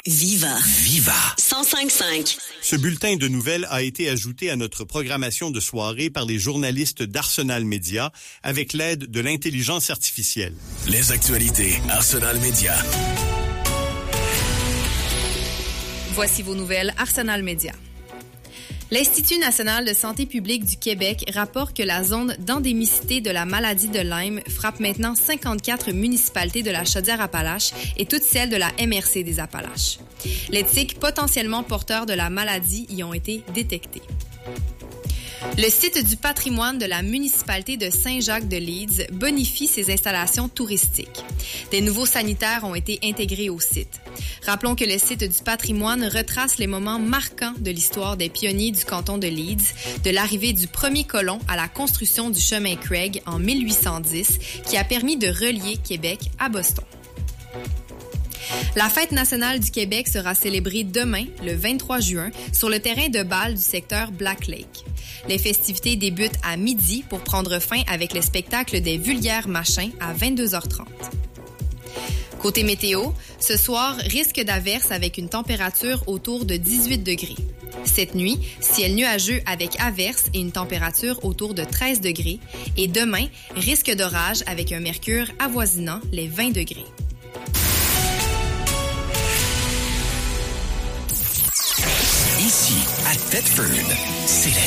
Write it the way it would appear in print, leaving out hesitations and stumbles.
Viva. 105.5. Ce bulletin de nouvelles a été ajouté à notre programmation de soirée par les journalistes d'Arsenal Média avec l'aide de l'intelligence artificielle. Les actualités Arsenal Média. Voici vos nouvelles Arsenal Média. L'Institut national de santé publique du Québec rapporte que la zone d'endémicité de la maladie de Lyme frappe maintenant 54 municipalités de la Chaudière-Appalaches et toutes celles de la MRC des Appalaches. Les tiques potentiellement porteurs de la maladie y ont été détectés. Le site du patrimoine de la municipalité de Saint-Jacques-de-Leeds bonifie ses installations touristiques. Des nouveaux sanitaires ont été intégrés au site. Rappelons que le site du patrimoine retrace les moments marquants de l'histoire des pionniers du canton de Leeds, de l'arrivée du premier colon à la construction du chemin Craig en 1810, qui a permis de relier Québec à Boston. La Fête nationale du Québec sera célébrée demain, le 23 juin, sur le terrain de bal du secteur Black Lake. Les festivités débutent à midi pour prendre fin avec le spectacle des Vulgaires Machins à 22h30. Côté météo, ce soir, risque d'averse avec une température autour de 18 degrés. Cette nuit, ciel nuageux avec averse et une température autour de 13 degrés. Et demain, risque d'orage avec un mercure avoisinant les 20 degrés. Ici, à Thetford, c'est la